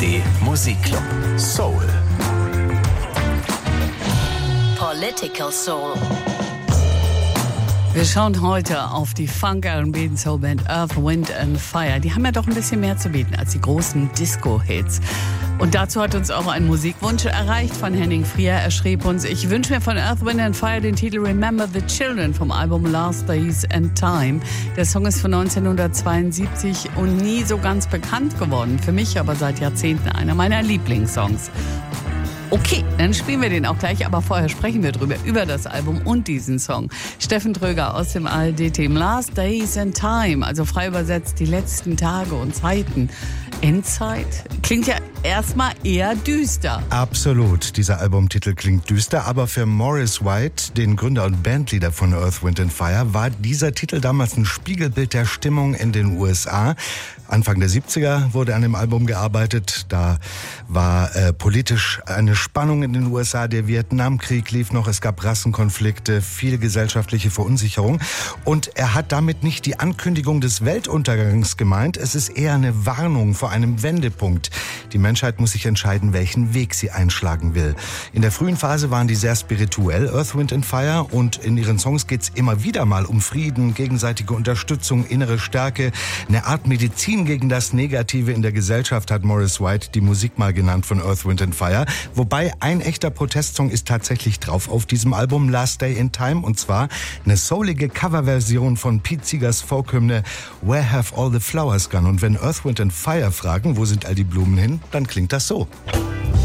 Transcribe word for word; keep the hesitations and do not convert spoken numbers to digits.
A-R-D Musikclub. Soul. Political Soul. Wir schauen heute auf die Funk-R and B Soulband Earth, Wind and Fire. Die haben ja doch ein bisschen mehr zu bieten als die großen Disco-Hits. Und dazu hat uns auch ein Musikwunsch erreicht von Henning Frier. Er schrieb uns: Ich wünsche mir von Earth, Wind and Fire den Titel Remember the Children vom Album Last Days and Time. Der Song ist von neunzehnhundertzweiundsiebzig und nie so ganz bekannt geworden. Für mich aber seit Jahrzehnten einer meiner Lieblingssongs. Okay, dann spielen wir den auch gleich, aber vorher sprechen wir drüber, über das Album und diesen Song. Steffen Tröger aus dem A R D-Team. Last Days and Time, also frei übersetzt die letzten Tage und Zeiten. Endzeit? Klingt ja erstmal eher düster. Absolut, dieser Albumtitel klingt düster, aber für Maurice White, den Gründer und Bandleader von Earth, Wind and Fire, war dieser Titel damals ein Spiegelbild der Stimmung in den U S A. Anfang der siebziger wurde an dem Album gearbeitet. Da war äh, politisch eine Spannung in den U S A. Der Vietnamkrieg lief noch. Es gab Rassenkonflikte, viel gesellschaftliche Verunsicherung. Und er hat damit nicht die Ankündigung des Weltuntergangs gemeint. Es ist eher eine Warnung vor einem Wendepunkt. Die Menschheit muss sich entscheiden, welchen Weg sie einschlagen will. In der frühen Phase waren die sehr spirituell, Earth, Wind and Fire. Und in ihren Songs geht es immer wieder mal um Frieden, gegenseitige Unterstützung, innere Stärke, eine Art Medizin gegen das Negative in der Gesellschaft, hat Maurice White die Musik mal genannt von Earth, Wind and Fire. Wobei ein echter Protestsong ist tatsächlich drauf auf diesem Album Last Day in Time, und zwar eine soulige Coverversion von Pete Seegers Folkhymne Where Have All the Flowers Gone? Und wenn Earth, Wind and Fire fragen, wo sind all die Blumen hin, dann klingt das so.